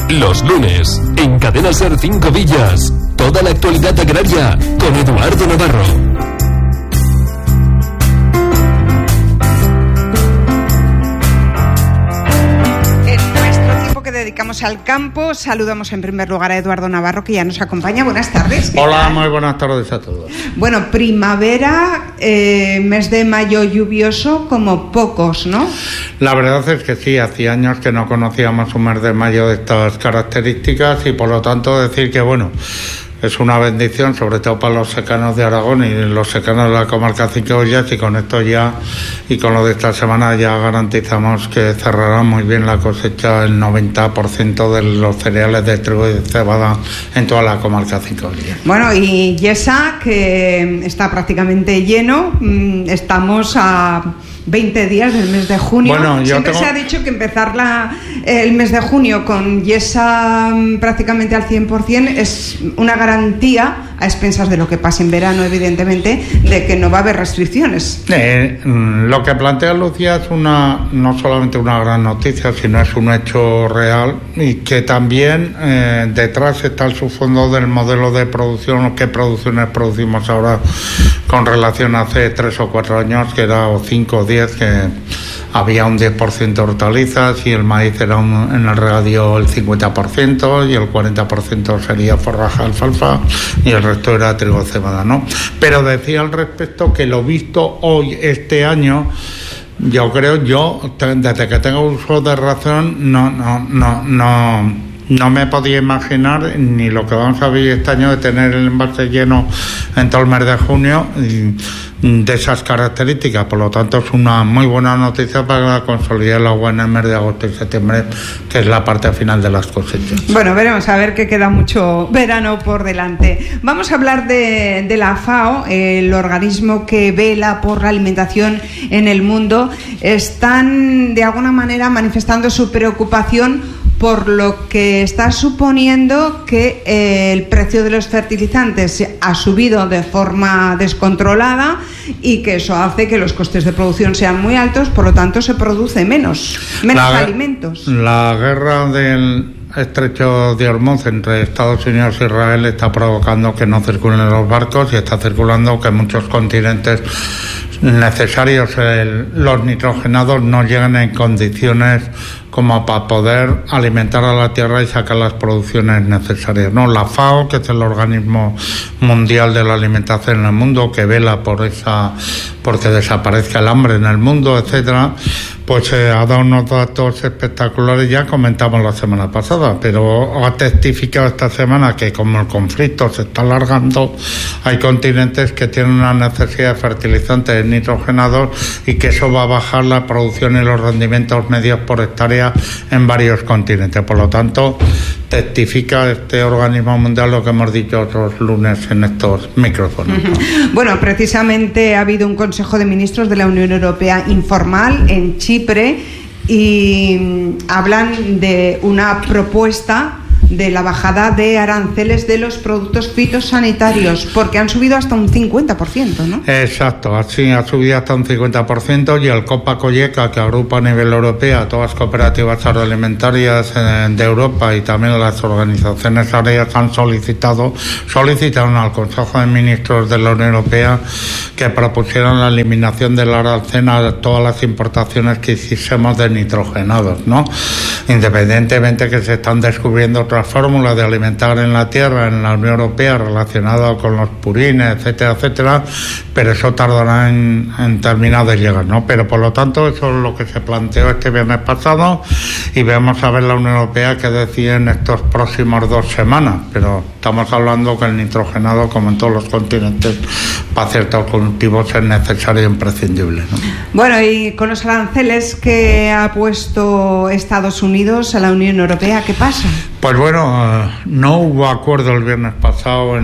Los lunes, en Cadena Ser 5 Villas, toda la actualidad agraria con Eduardo Navarro. Dedicamos al campo. Saludamos en primer lugar a Eduardo Navarro, que ya nos acompaña. Buenas tardes. Hola, muy buenas tardes a todos. Bueno, primavera, mes de mayo lluvioso como pocos, ¿no? La verdad es que sí, hacía años que no conocíamos un mes de mayo de estas características y por lo tanto decir que bueno, es una bendición, sobre todo para los secanos de Aragón y los secanos de la comarca 5 Villas, y con esto ya, y con lo de esta semana, ya garantizamos que cerrará muy bien la cosecha el 90% de los cereales de trigo y de cebada en toda la comarca 5 Villas. Bueno, y Yesa, que está prácticamente lleno, estamos a 20 días del mes de junio. Bueno, siempre se ha dicho que empezar el mes de junio con Yesa prácticamente al 100% es una garantía, a expensas de lo que pase en verano, evidentemente, de que no va a haber restricciones. Lo que plantea Lucía es no solamente una gran noticia, sino es un hecho real, y que también detrás está el subfondo del modelo de producción, qué producciones producimos ahora con relación a hace 3 o 4 años, que era, o 5 o 10, que había un 10% de hortalizas y el maíz era en el regadío el 50% y el 40% sería forraje, alfalfa, y el resto era trigo, cebada, ¿no? Pero decía al respecto que lo visto hoy, este año, yo creo, desde que tengo uso de razón, no me podía imaginar ni lo que vamos a vivir este año de tener el embalse lleno en todo el mes de junio de esas características. Por lo tanto, es una muy buena noticia para consolidar el agua en el mes de agosto y septiembre, que es la parte final de las cosechas. Bueno, veremos, a ver, que queda mucho verano por delante. Vamos a hablar de la FAO, el organismo que vela por la alimentación en el mundo. Están de alguna manera manifestando su preocupación por lo que está suponiendo que el precio de los fertilizantes ha subido de forma descontrolada y que eso hace que los costes de producción sean muy altos, por lo tanto se produce menos alimentos. La guerra del estrecho de Hormuz entre Estados Unidos e Israel está provocando que no circulen los barcos y está circulando que muchos continentes necesarios, los nitrogenados, no llegan en condiciones como para poder alimentar a la tierra y sacar las producciones necesarias, ¿no? La FAO, que es el organismo mundial de la alimentación en el mundo, que vela porque desaparezca el hambre en el mundo, etcétera, pues ha dado unos datos espectaculares. Ya comentamos la semana pasada, pero ha testificado esta semana que como el conflicto se está alargando, hay continentes que tienen una necesidad de fertilizantes nitrogenados y que eso va a bajar la producción y los rendimientos medios por hectárea en varios continentes. Por lo tanto, testifica este organismo mundial lo que hemos dicho otros lunes en estos micrófonos, ¿no? Bueno, precisamente ha habido un Consejo de Ministros de la Unión Europea informal en Chipre y hablan de una propuesta de la bajada de aranceles de los productos fitosanitarios, porque han subido hasta un 50%, ¿no? Exacto, así ha subido hasta un 50%, y el Copa-Cogeca, que agrupa a nivel europeo a todas las cooperativas agroalimentarias de Europa y también las organizaciones agrarias, solicitaron al Consejo de Ministros de la Unión Europea que propusieran la eliminación del arancel a todas las importaciones que hiciésemos de nitrogenados, ¿no? Independientemente que se están descubriendo otras fórmulas de alimentar en la tierra en la Unión Europea relacionadas con los purines, etcétera, etcétera, pero eso tardará en terminar de llegar, ¿no? Pero por lo tanto eso es lo que se planteó este viernes pasado, y vamos a ver la Unión Europea qué decide en estos próximos 2 semanas, pero estamos hablando que el nitrogenado, como en todos los continentes, para ciertos cultivos es necesario e imprescindible, ¿no? Bueno, y con los aranceles que ha puesto Estados Unidos a la Unión Europea, ¿qué pasa? Pues bueno, no hubo acuerdo el viernes pasado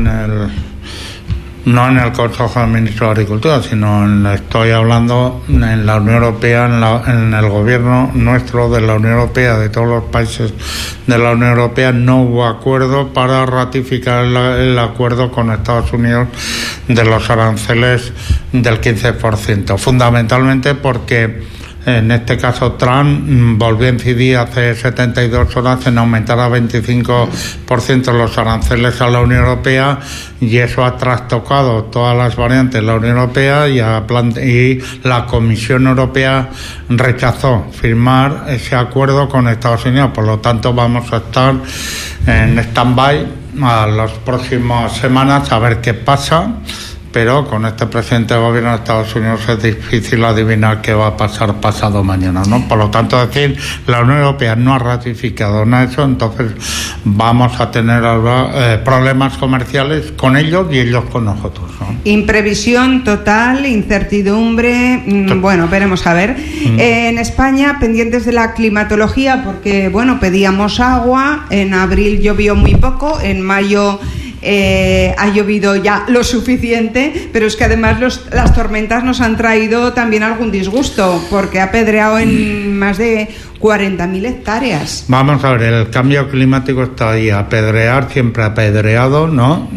no en el Consejo de Ministros de Agricultura, sino estoy hablando en la Unión Europea, en el gobierno nuestro de la Unión Europea, de todos los países de la Unión Europea, no hubo acuerdo para ratificar el acuerdo con Estados Unidos de los aranceles del 15%, fundamentalmente porque En este caso, Trump volvió a incidir hace 72 horas en aumentar a 25% los aranceles a la Unión Europea, y eso ha trastocado todas las variantes de la Unión Europea y la Comisión Europea rechazó firmar ese acuerdo con Estados Unidos. Por lo tanto, vamos a estar en stand-by a las próximas semanas a ver qué pasa. Pero con este presidente de gobierno de Estados Unidos es difícil adivinar qué va a pasar pasado mañana, ¿no? Por lo tanto, decir, la Unión Europea no ha ratificado nada de eso, entonces vamos a tener problemas comerciales con ellos y ellos con nosotros, ¿no? Imprevisión total, incertidumbre, bueno, veremos a ver. En España, pendientes de la climatología, porque, bueno, pedíamos agua, en abril llovió muy poco, en mayo ha llovido ya lo suficiente, pero es que además las tormentas nos han traído también algún disgusto, porque ha apedreado en más de 40.000 hectáreas. Vamos a ver, el cambio climático está ahí, apedrear, siempre apedreado, ¿no?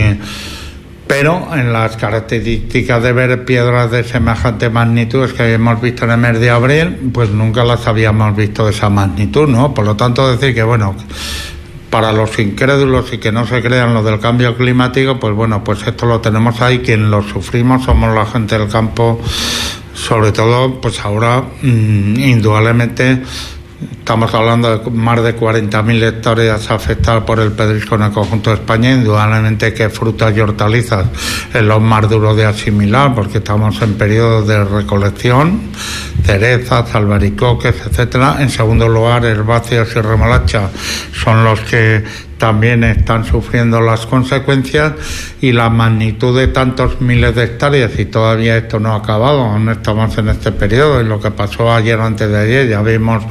Pero en las características de ver piedras de semejante magnitud que habíamos visto en el mes de abril, pues nunca las habíamos visto de esa magnitud, ¿no? Por lo tanto, decir que, bueno, para los incrédulos y que no se crean lo del cambio climático, pues bueno, pues esto lo tenemos ahí, quien lo sufrimos somos la gente del campo, sobre todo, pues ahora, indudablemente, estamos hablando de más de 40.000 hectáreas afectadas por el pedrisco en el conjunto de España. Indudablemente que frutas y hortalizas es lo más duro de asimilar, porque estamos en periodo de recolección, cerezas, albaricoques, etcétera. En segundo lugar, herbáceas y remolacha son los que también están sufriendo las consecuencias, y la magnitud de tantos miles de hectáreas, y todavía esto no ha acabado, aún estamos en este periodo, y lo que pasó ayer o antes de ayer, ya vimos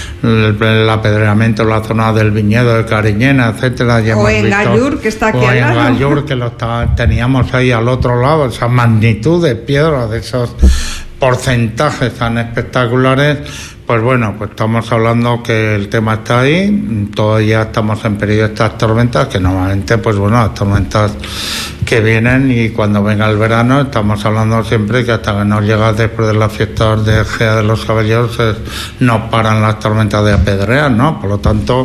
el apedreamiento en la zona del viñedo de Cariñena, etcétera. Ya o en Gallur, que está aquí al lado. O en Gallur, que teníamos ahí al otro lado, esa magnitud de piedra, de esos porcentajes tan espectaculares. Pues bueno, pues estamos hablando que el tema está ahí, todavía estamos en periodo de estas tormentas, que normalmente, pues bueno, las tormentas que vienen, y cuando venga el verano, estamos hablando siempre que hasta que no llega después de las fiestas de Gea de los Caballeros, no paran las tormentas de apedrear, ¿no? Por lo tanto,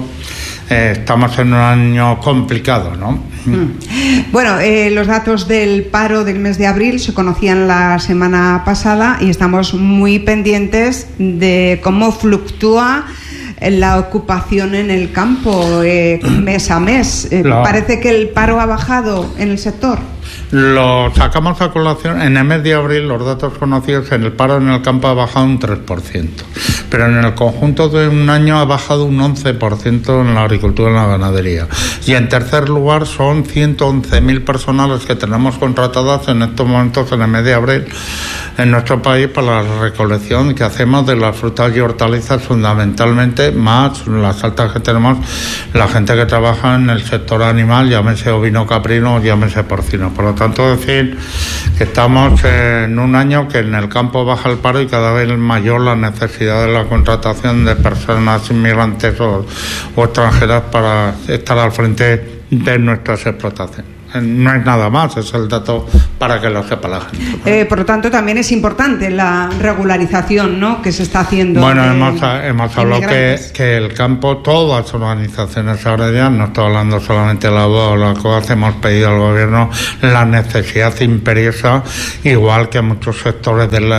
estamos en un año complicado, ¿no? Bueno, los datos del paro del mes de abril se conocían la semana pasada, y estamos muy pendientes de cómo fluctúa la ocupación en el campo mes a mes. Parece que el paro ha bajado en el sector. Lo sacamos a colación en el mes de abril, los datos conocidos, en el paro en el campo ha bajado un 3%, pero en el conjunto de un año ha bajado un 11% en la agricultura y en la ganadería. Y en tercer lugar, son 111.000 personas las que tenemos contratadas en estos momentos en el mes de abril en nuestro país para la recolección que hacemos de las frutas y hortalizas, fundamentalmente, más las altas que tenemos, la gente que trabaja en el sector animal, llámese ovino caprino, llámese porcino. Por lo tanto, decir que estamos en un año que en el campo baja el paro y cada vez mayor la necesidad de la contratación de personas inmigrantes o extranjeras para estar al frente de nuestras explotaciones. No es nada más, es el dato para que lo sepa la gente. Por lo tanto, también es importante la regularización, ¿no?, que se está haciendo. Bueno, hemos hablado que el campo, todas las organizaciones agrarias, no estoy hablando solamente de la BOA o la COAC, hemos pedido al gobierno la necesidad imperiosa, igual que muchos sectores de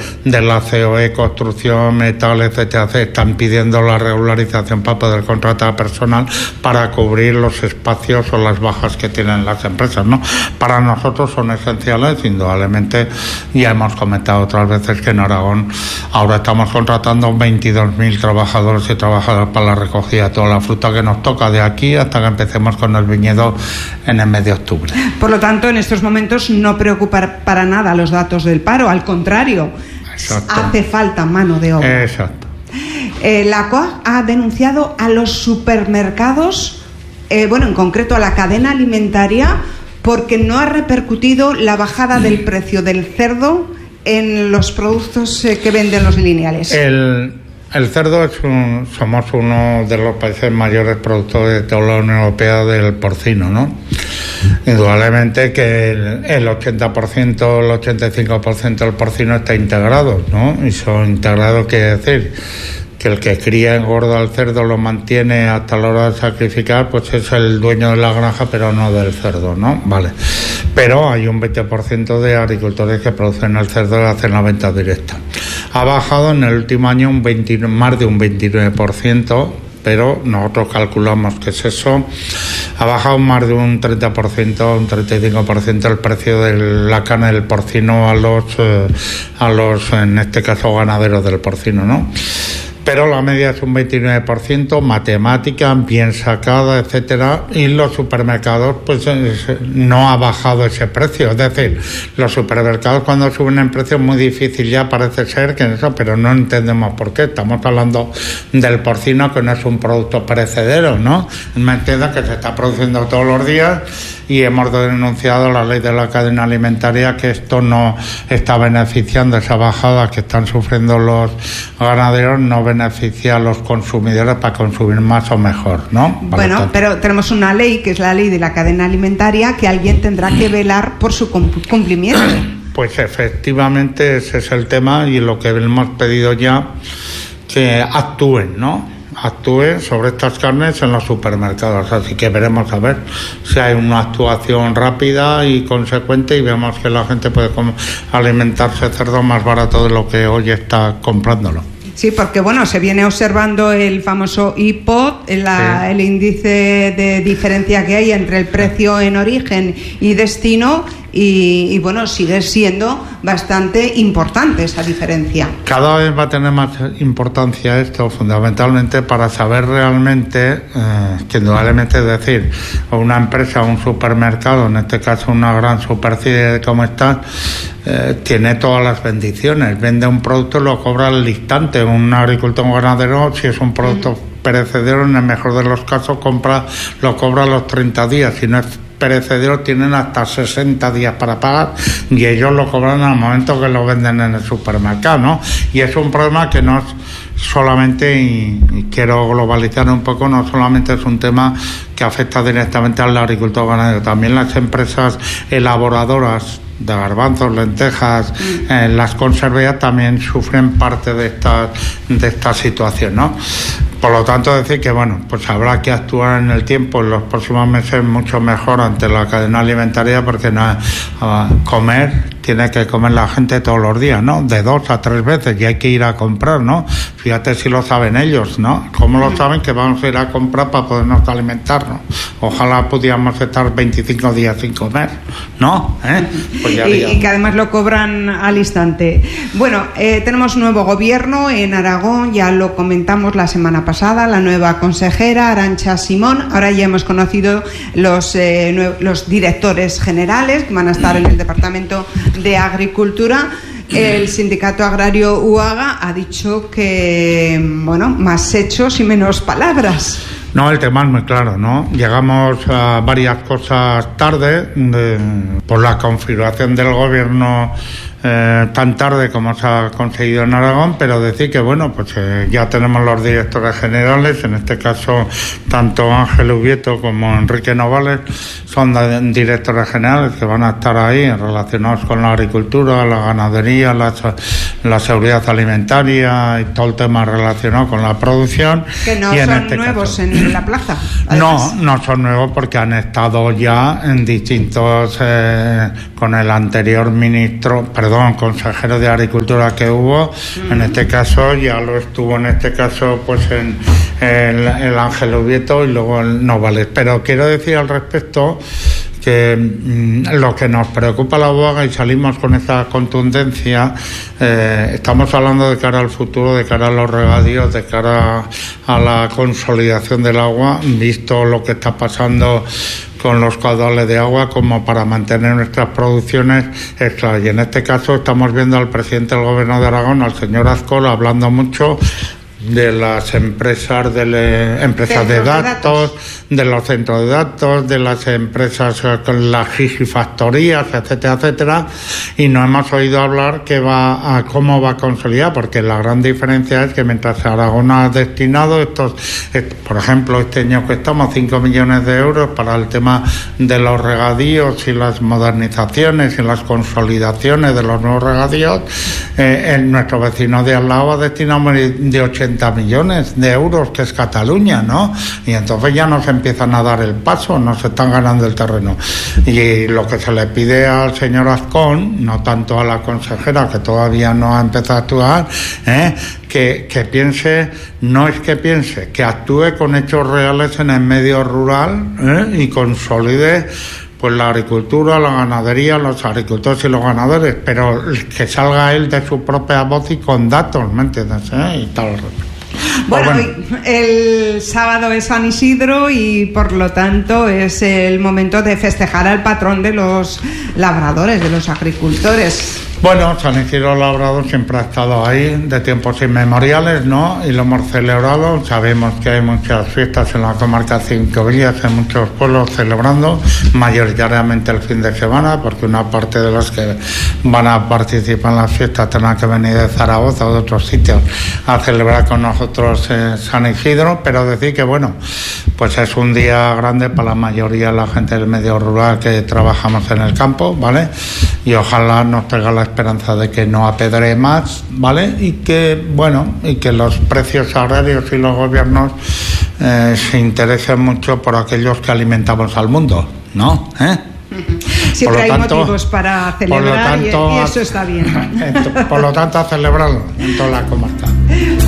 la COE, construcción, metal, etcétera, están pidiendo la regularización para poder contratar personal para cubrir los espacios o las bajas que tienen las empresas, ¿no? Para nosotros son esenciales, indudablemente. Ya hemos comentado otras veces que en Aragón ahora estamos contratando 22.000 trabajadores y trabajadoras para la recogida de toda la fruta que nos toca de aquí hasta que empecemos con el viñedo en el mes de octubre. Por lo tanto, en estos momentos no preocupan para nada los datos del paro, al contrario. Exacto. Hace falta mano de obra. Exacto. La COAG ha denunciado a los supermercados, en concreto a la cadena alimentaria, porque no ha repercutido la bajada del precio del cerdo en los productos que venden los lineales. El cerdo somos uno de los países mayores productores de toda la Unión Europea del porcino, ¿no? Indudablemente que el 80%, el 85% del porcino está integrado, ¿no? Y son integrados, quiere decir que el que cría, engorda al cerdo, lo mantiene hasta la hora de sacrificar, pues es el dueño de la granja, pero no del cerdo, ¿no? Vale. Pero hay un 20% de agricultores que producen el cerdo y hacen la venta directa. Ha bajado en el último año más de un 29%, pero nosotros calculamos que es eso. Ha bajado más de un 30%, un 35% el precio de la carne del porcino a los, en este caso, ganaderos del porcino, ¿no? Pero la media es un 29%, matemática, bien sacada, etcétera, y los supermercados pues no ha bajado ese precio. Es decir, los supermercados cuando suben en precio es muy difícil ya, parece ser que eso, pero no entendemos por qué. Estamos hablando del porcino, que no es un producto perecedero, ¿no? Me entiendes que se está produciendo todos los días y hemos denunciado la ley de la cadena alimentaria, que esto no está beneficiando, esa bajada que están sufriendo los ganaderos no beneficia a los consumidores para consumir más o mejor, ¿no? Bueno, pero tenemos una ley, que es la ley de la cadena alimentaria, que alguien tendrá que velar por su cumplimiento. Pues efectivamente ese es el tema, y lo que hemos pedido ya, que actúen, ¿no? Actúe sobre estas carnes en los supermercados, así que veremos a ver si hay una actuación rápida y consecuente y vemos que la gente puede alimentarse cerdo más barato de lo que hoy está comprándolo. Sí, porque bueno, se viene observando el famoso IPOD, el índice de diferencia que hay entre el precio en origen y destino, y bueno, sigue siendo bastante importante esa diferencia. Cada vez va a tener más importancia esto, fundamentalmente para saber realmente, que indudablemente, es decir, una empresa, un supermercado, en este caso una gran superficie como esta, tiene todas las bendiciones, vende un producto y lo cobra al instante. Un agricultor, un ganadero, si es un producto perecedero, en el mejor de los casos lo cobra a los 30 días, si no es perecedero tienen hasta 60 días para pagar, y ellos lo cobran al momento que lo venden en el supermercado, ¿no? Y es un problema que no es solamente, y quiero globalizar un poco, no solamente es un tema que afecta directamente al agricultor ganadero, también las empresas elaboradoras de garbanzos, lentejas, las conserveras también sufren parte de esta situación, ¿no? Por lo tanto, decir que bueno, pues habrá que actuar en el tiempo, en los próximos meses, mucho mejor ante la cadena alimentaria, porque tiene que comer la gente todos los días, ¿no? De 2 a 3 veces, y hay que ir a comprar, ¿no? Fíjate si lo saben ellos, ¿no? ¿Cómo lo saben? Que vamos a ir a comprar para podernos alimentarnos. Ojalá pudiéramos estar 25 días sin comer, ¿no? Pues y que además lo cobran al instante. Bueno, tenemos nuevo gobierno en Aragón, ya lo comentamos la semana pasada, la nueva consejera Arantxa Simón. Ahora ya hemos conocido los directores generales que van a estar en el departamento de Agricultura. El sindicato agrario UAGA ha dicho que, bueno, más hechos y menos palabras. No, el tema es muy claro, ¿no? Llegamos a varias cosas tarde por la configuración del gobierno tan tarde como se ha conseguido en Aragón, pero decir que bueno, pues ya tenemos los directores generales, en este caso tanto Ángel Ubieto como Enrique Novales son directores generales que van a estar ahí relacionados con la agricultura, la ganadería, la seguridad alimentaria y todo el tema relacionado con la producción. Que no son nuevos en la plaza. No son nuevos porque han estado ya en distintos, con el anterior consejero de Agricultura que hubo, en este caso ya lo estuvo, en este caso pues en el Ángel Ubieto y luego el Novales. Pero quiero decir al respecto que lo que nos preocupa la UAGA, y salimos con esta contundencia, estamos hablando de cara al futuro, de cara a los regadíos, de cara a la consolidación del agua, visto lo que está pasando con los caudales de agua, como para mantener nuestras producciones extra. Y en este caso estamos viendo al presidente del Gobierno de Aragón, al señor Azcol, hablando mucho de las empresas de datos, de los centros de datos, de las empresas con las gigafactorías, etcétera, etcétera, y no hemos oído hablar cómo va a consolidar, porque la gran diferencia es que mientras Aragón ha destinado por ejemplo, este año que estamos 5 millones de euros para el tema de los regadíos y las modernizaciones y las consolidaciones de los nuevos regadíos, nuestro vecino de al lado ha destinado de 80 millones de euros, que es Cataluña, ¿no? Y entonces ya nos empiezan a dar el paso, nos están ganando el terreno. Y lo que se le pide al señor Azcón, no tanto a la consejera, que todavía no ha empezado a actuar, que piense, no es que piense, que actúe con hechos reales en el medio rural, y consolide pues la agricultura, la ganadería, los agricultores y los ganadores, pero que salga él de su propia voz y con datos, ¿me entiendes? Y tal. Bueno, el sábado es San Isidro y por lo tanto es el momento de festejar al patrón de los labradores, de los agricultores. Bueno, San Isidro Labrador siempre ha estado ahí de tiempos inmemoriales, ¿no? Y lo hemos celebrado. Sabemos que hay muchas fiestas en la comarca de Cinco Villas, en muchos pueblos celebrando, mayoritariamente el fin de semana, porque una parte de los que van a participar en las fiestas tendrán que venir de Zaragoza o de otros sitios a celebrar con nosotros San Isidro, pero decir que bueno, pues es un día grande para la mayoría de la gente del medio rural que trabajamos en el campo, ¿vale? Y ojalá nos traiga la esperanza de que no apedree más, ¿vale? Y que, bueno, y que los precios agrarios y los gobiernos se interesen mucho por aquellos que alimentamos al mundo, ¿no? Siempre hay motivos para celebrar y eso está bien. Por lo tanto, a celebrarlo en toda la comarca.